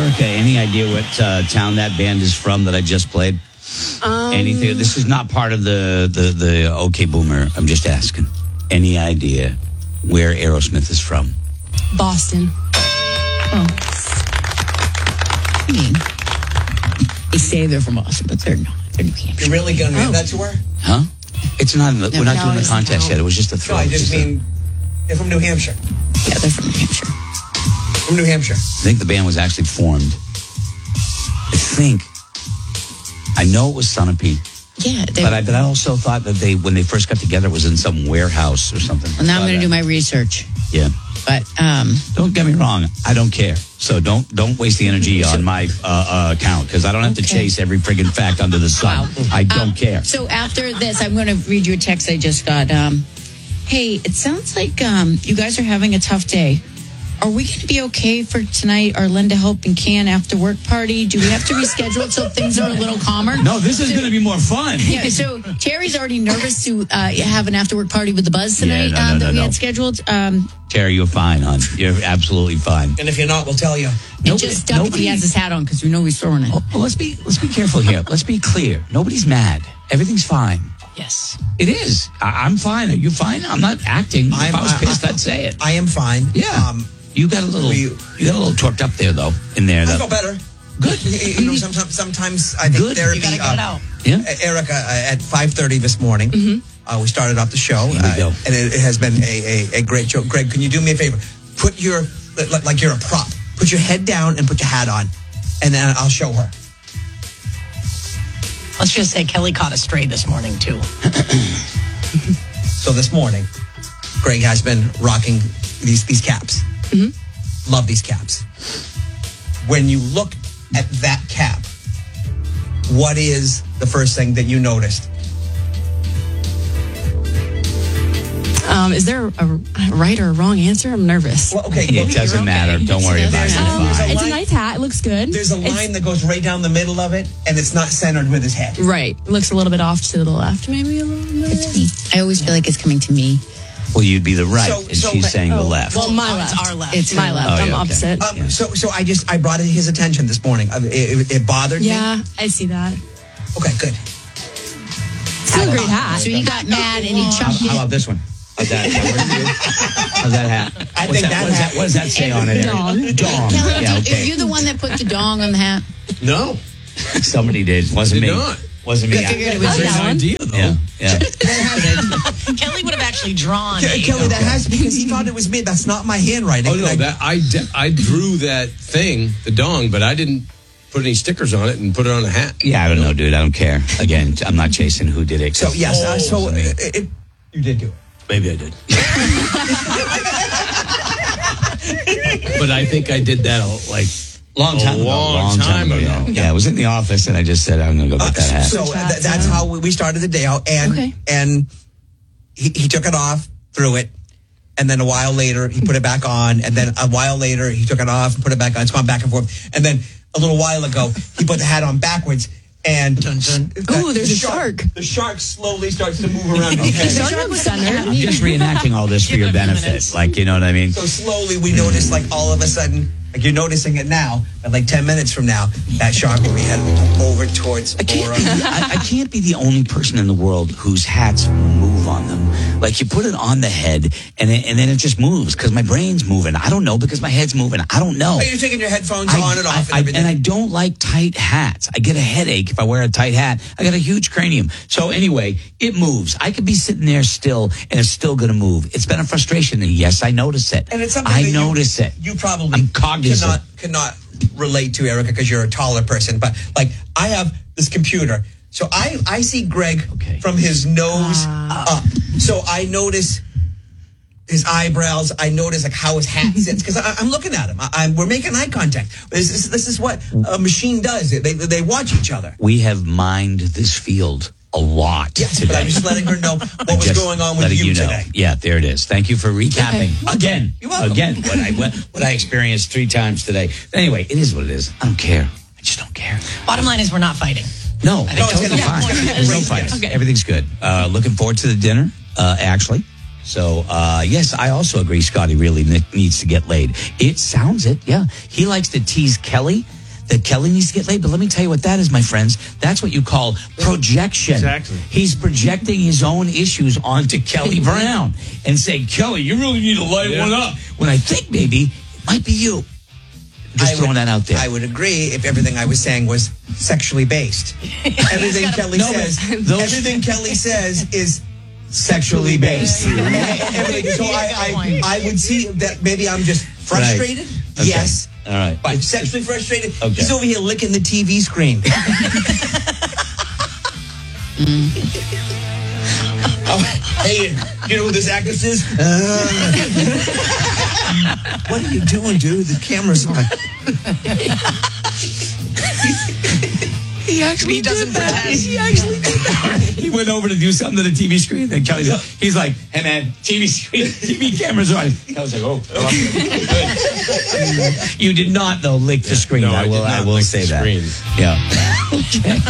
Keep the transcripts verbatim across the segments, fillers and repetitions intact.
Erica, any idea what uh, town that band is from that I just played? Um, Anything? This is not part of the, the, the OK Boomer. I'm just asking. Any idea where Aerosmith is from? Boston. Oh. I mean, they say they're from Boston, but they're not. They're New Hampshire. You're really going to give Oh. that to her? Huh? It's not. In the, No, we're not no, doing the it's contest not. yet. It was just a throw. No, I just Just a- mean, they're from New Hampshire. Yeah, they're from New Hampshire. From New Hampshire. I think the band was actually formed. I think. I know it was Sunapee, Yeah, they, but I but I also thought that they when they first got together it was in some warehouse or something. well, now I'm But, going to uh, do my research. Yeah. But um, Don't get me wrong. I don't care. So don't don't waste the energy on my uh, uh, account because I don't have to Okay. chase every friggin' fact under the sun. Wow. I don't um, care. So after this, I'm going to read you a text I just got. Um, hey, it sounds like um, you guys are having a tough day. Are we going to be okay for tonight, our Lend a Helping Can after work party? Do we have to reschedule it so things are a little calmer? No, this is going to be more fun. Yeah, so Terry's already nervous to uh, have an after work party with the Buzz tonight Yeah, no, um, no, that no, we no. had scheduled. Um, Terry, you're fine, hon. You're absolutely fine. And if you're not, we'll tell you. and Nobody- just duck if nobody- he has his hat on because we know he's throwing it. Oh, well, let's be let's be careful here. Let's be clear. Nobody's mad. Everything's fine. Yes. It is. I, I'm fine. Are you fine? I'm not acting. I'm- if I was I- pissed, I'd say it. I am fine. Yeah. Um, You got a little. we- You got a little torqued up there, though. In there, I though. feel better. Good. You, you know, sometimes, sometimes I think Good. therapy. You gotta get it out. Yeah. Erica, uh, at five thirty this morning, uh, we started off the show, Here we uh, go. and it, it has been a, a, a great show. Greg, can you do me a favor? Put your like, like you're a prop. Put your head down and put your hat on, and then I'll show her. Let's just say Kelly caught a stray this morning, too. So this morning, Greg has been rocking these these caps. Love these caps. When you look at that cap, what is the first thing that you noticed? Um, is there a, a right or a wrong answer? I'm nervous. Well, okay, It well, doesn't matter. Don't worry about it. There's a- It's there's fine. a It's a line- nice hat. It looks good. There's a It's- line that goes right down the middle of it, and it's not centered with his head. Right. It looks a little bit off to the left, maybe a little bit. It's me. I always feel like it's coming to me. Well, you'd be the right, So- and so- she's saying the oh, left. Well, my Oh, left. it's our left. It's my left. Oh, yeah, I'm okay. opposite. Um, Yeah. So, so I just I brought it his attention this morning. Uh, It, it, it bothered Yeah, I see that. me. Okay, good. Still a great hat. So he got mad and he How, chucked how it. about this one? How's that? Does that work for you? How's that hat? I What's think that what, does hat- that, what does that say on it? Dong. Dong. Kelly, Yeah, are okay. you the one that put the dong on the hat? No, Somebody did. Wasn't did me. not. Wasn't me. I figured it was That's yours. that one. idea though. Yeah. Yeah. Kelly would have actually drawn. Ke- a- Kelly, that has because he thought it was me. That's not my handwriting. Oh no, I- that I de- I drew that thing, the dong, but I didn't put any stickers on it and put it on a hat. Yeah, I don't know, dude. I don't care. Again, I'm not chasing who did it. So yes, uh, so wasn't me. it, it, you did do it. Maybe I did. But I think I did that like long a time ago. long time ago. Yeah. yeah, I was in the office and I just said I'm going to go get that hat. So uh, th- that's how we we started the day out, and Okay. and he, he took it off, threw it, and then a while later he put it back on, and then a while later he took it off and put it back on. It's gone back and forth, and then a little while ago he put the hat on backwards. And Dun, dun. Ooh, there's the a shark. The shark slowly starts to move around. his The head. shark was centered. I'm just reenacting all this for Give your it a few benefit. minutes. Like, you know what I mean? So slowly we notice, like all of a sudden, like you're noticing it now, but like ten minutes from now, that shark will be headed over towards I can't, Laura. be, I, I can't be the only person in the world whose hats move on them. Like you put it on the head and it, and then it just moves because my brain's moving. I don't know because my head's moving. I don't know. Are you taking your headphones I- on and off and I, I, everything? and I don't like tight hats. I get a headache if I wear a tight hat. I got a huge cranium. So anyway, it moves. I could be sitting there still and it's still going to move. It's been a frustration. And yes, I notice it. And it's something I that you- notice it. You probably I'm cognizant. cannot cannot relate to, Erica, because you're a taller person. But like I have this computer, so I I see Greg Okay. from his nose up. So I notice his eyebrows. I notice like how his hat sits because I'm looking at him. I, I'm, we're making eye contact. This is this is what a machine does. They they watch each other. We have mined this field a lot Yes, today. but I'm just letting her know what was Just going on with letting you, know. today. Yeah, there it is. Thank you for recapping Okay. again. You're welcome. Again, what I what, what I experienced three times today. Anyway, it is what it is. I don't care. I just don't care. Bottom line is we're not fighting. No, No, it's it's totally gonna- fine. yeah. There's no Great, fighting. yes. Okay. Everything's good. Uh, looking forward to the dinner. Uh, actually. So, uh, yes, I also agree Scotty really ne- needs to get laid. It sounds it, yeah. He likes to tease Kelly that Kelly needs to get laid. But let me tell you what that is, my friends. That's what you call projection. Exactly. He's projecting his own issues onto Kelly Brown and saying, Kelly, you really need to light Yeah. one up. When I think maybe it might be you. Just I throwing would, that out there. I would agree if everything I was saying was sexually based. Everything Kelly No, but says, those- everything Kelly says is sexually based. Everything- so I, I, I would see that maybe I'm just frustrated. Okay. Yes. All right. But sexually frustrated. Okay. He's over here licking the T V screen. Oh, hey, you know who this actress is? Uh, what are you doing, dude? The camera's on. He actually He doesn't did that. pretend. He actually did that. He went over to do something to the T V screen. And Kelly's like, he's like, hey man, T V screen, T V cameras on. I was like, oh, good. You did not though lick the screen. No, I I will. did not I will lick say the that. screen. Yeah. Okay.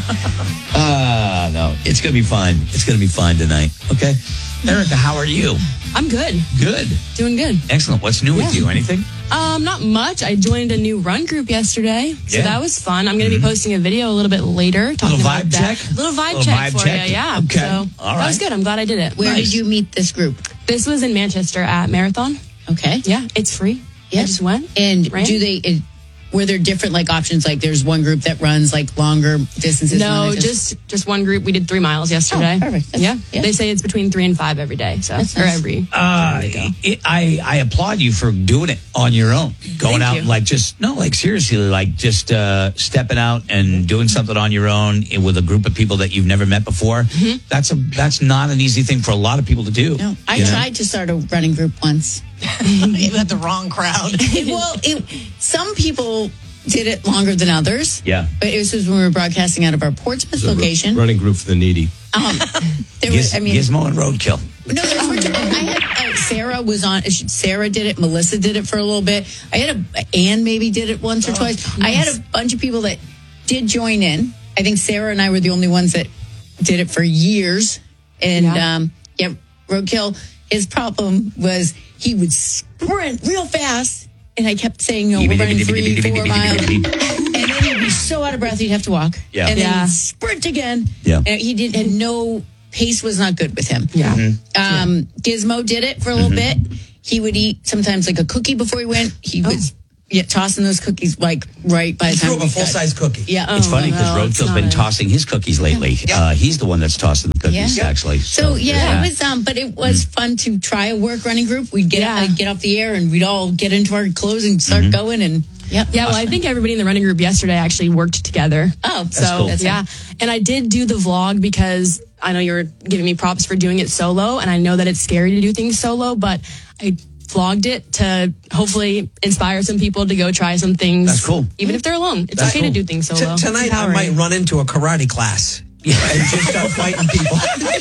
Ah, no, it's gonna be fun. It's gonna be fun tonight. Okay, Erica, how are you? I'm good. Good. Doing good. Excellent. What's new with Yeah. you? Anything? Um, not much. I joined a new run group yesterday, so Yeah. that was fun. I'm going to be posting a video a little bit later talking Little about vibe that. check? Little vibe Little check vibe for check? you. Yeah. Okay. So All that was right. good. I'm glad I did it. Where Nice. did you meet this group? This was in Manchester at Marathon. Okay. Yeah, it's free. Yeah. I just went. And Right? do they, it, were there different like options? Like there's one group that runs like longer distances. one No, that just just one group. We did three miles yesterday. Oh, perfect. That's- Yeah. yeah. They say it's between three and five every day. So That's or nice. every. Uh, it, I I applaud you for doing it on your own, going Thank out you. like just no, like seriously, like just uh, stepping out and doing something on your own with a group of people that you've never met before. Mm-hmm. That's a that's not an easy thing for a lot of people to do. No, I you know? tried to start a running group once. You had the wrong crowd. It- well, it, some people did it longer than others. Yeah. But it was just when we were broadcasting out of our Portsmouth The location. running group for the needy. Um, there Giz- was, I mean, Gizmo and Roadkill. no, there were. I had uh, Sarah was on. Sarah did it. Melissa did it for a little bit. I had a Anne maybe did it once or twice. I had a bunch of people that did join in. I think Sarah and I were the only ones that did it for years. And Yeah. um, yeah, Roadkill. His problem was he would sprint real fast, and I kept saying, "No, we're running three, four miles." And then he'd be so out of breath he'd have to walk. Yeah. And then Yeah. he'd sprint again. Yeah. And he did had no pace was not good with him. Yeah. Um Gizmo did it for a little bit. He would eat sometimes like a cookie before he went. He was yeah, tossing those cookies like right by the He time threw up a we full got- size cookie. Yeah. It's funny because no, it's Roadkill's not been a- tossing his cookies lately. Yeah. Uh, he's the one that's tossing the cookies, Yeah. actually. So yeah, there's it was um, but it was fun to try a work running group. We'd get Yeah. uh, get off the air and we'd all get into our clothes and start going and yep. Yeah, well, I think everybody in the running group yesterday actually worked together. Oh, so cool. That's yeah. And I did do the vlog because I know you were giving me props for doing it solo, and I know that it's scary to do things solo, but I vlogged it to hopefully inspire some people to go try some things. That's cool. Even if they're alone. It's That's okay cool. to do things T- solo. tonight, I Empowering. might run into a karate class and just start fighting people.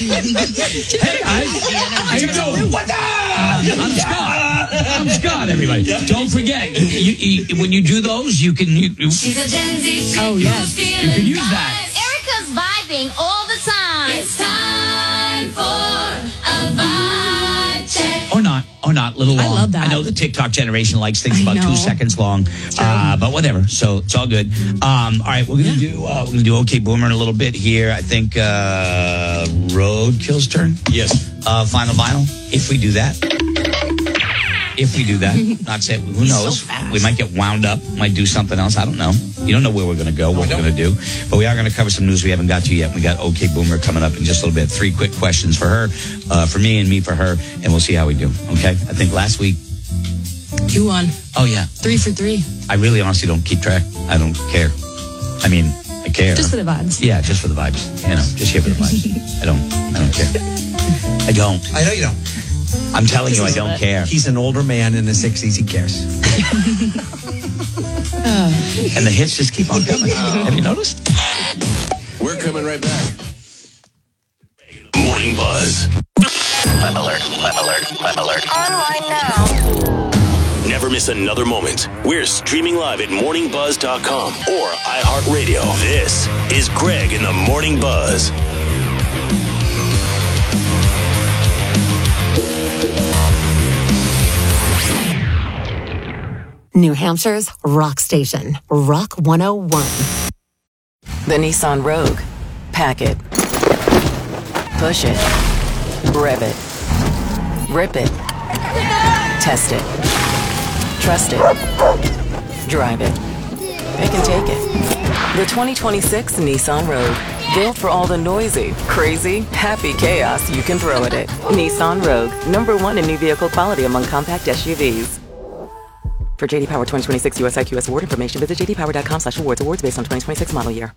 Hey guys, how you doing? What the? I'm Scott. I'm Scott. Everybody, don't forget you, you, when you do those, you can. You, you, She's a Gen Z. Oh, yes. you can use that. Erica's vibing all the time. It's time for a vibe check. Or not, or not, little long. I love that. I know the TikTok generation likes things I about two know. seconds long, uh, but whatever. So it's all good. Um, all right, we're gonna do uh, we're gonna do OK Boomer in a little bit here. I think uh, Roadkill's turn. Yes. Uh, final vinyl. If we do that, if we do that, not saying who knows. so fast. We might get wound up. Might do something else. I don't know. You don't know where we're gonna go. What we're gonna do. But we are gonna cover some news we haven't got to yet. We got OK Boomer coming up in just a little bit. Three quick questions for her, uh, for me, and me for her, and we'll see how we do. Okay. I think last week. You won. Oh yeah. Three for three. I really honestly don't keep track. I don't care. I mean, I care. Just for the vibes. Yeah, just for the vibes. You know, just here for the vibes. I don't. I don't care. I don't. I know you don't. I'm telling you, I Just a don't little care. He's an older man in the sixties. He cares. And the hits just keep on coming. Have you noticed? We're coming right back. Morning Buzz. Alert, alert, alert. Online now. Never miss another moment. We're streaming live at morning buzz dot com or iHeartRadio. This is Greg in the Morning Buzz. New Hampshire's rock station, Rock one oh one. The Nissan Rogue. Pack it. Push it. Rev it. Rip it. Test it. Trust it. Drive it. Pick and take it. The twenty twenty-six Nissan Rogue. Built for all the noisy, crazy, happy chaos you can throw at it. Nissan Rogue. Number one in new vehicle quality among compact S U Vs. For J D Power twenty twenty-six U S I Q S award information, visit j d power dot com slash awards. Awards based on twenty twenty-six model year.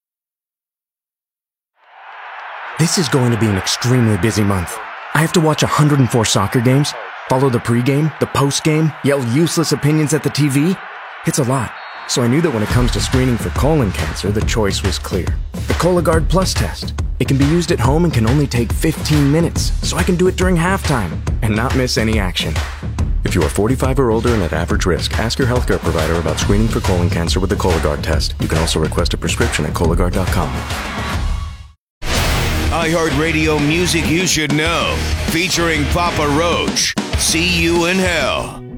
This is going to be an extremely busy month. I have to watch one hundred four soccer games, follow the pregame, the postgame, yell useless opinions at the T V. It's a lot. So I knew that when it comes to screening for colon cancer, the choice was clear. The Cologuard Plus test. It can be used at home and can only take fifteen minutes, so I can do it during halftime and not miss any action. If you are forty-five or older and at average risk, ask your healthcare provider about screening for colon cancer with the Cologuard test. You can also request a prescription at Cologuard dot com. iHeartRadio music you should know, featuring Papa Roach. See You in Hell.